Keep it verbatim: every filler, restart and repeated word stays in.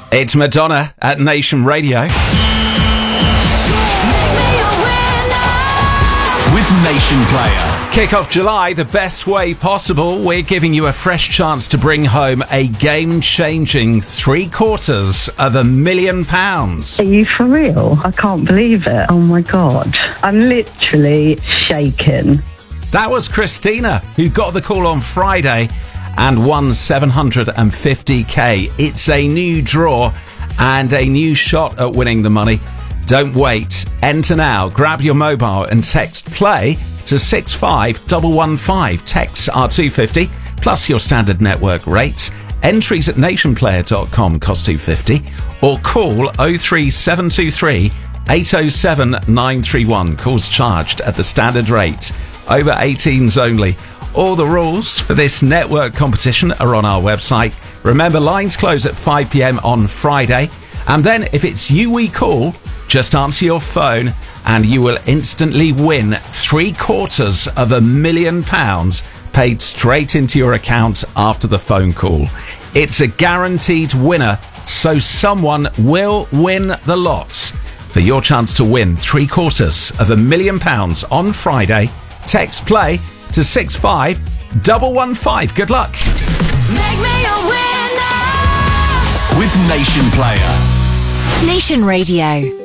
It's Madonna at Nation Radio. With Nation Player. Kick off July the best way possible. We're giving you a fresh chance to bring home a game-changing three quarters of a million pounds. Are you for real? I can't believe it. Oh my God. I'm literally shaken. That was Christina, who got the call on Friday and won seven hundred fifty k. It's a new draw and a new shot at winning the money. Don't wait. Enter now. Grab your mobile and text play to six five one one five. Texts are two pounds fifty plus your standard network rate. Entries at nationplayer dot com cost two pounds fifty or call oh three seven two three eight oh seven nine three one. Calls charged at the standard rate. Over eighteens only. All the rules for this network competition are on our website. Remember, lines close at five p.m. on Friday. And then if it's you we call, just answer your phone and you will instantly win three quarters of a million pounds paid straight into your account after the phone call. It's a guaranteed winner, so someone will win the lots. For your chance to win three quarters of a million pounds on Friday, text play to six five one one five. Good luck. Make me a winner with Nation Player. Nation Radio.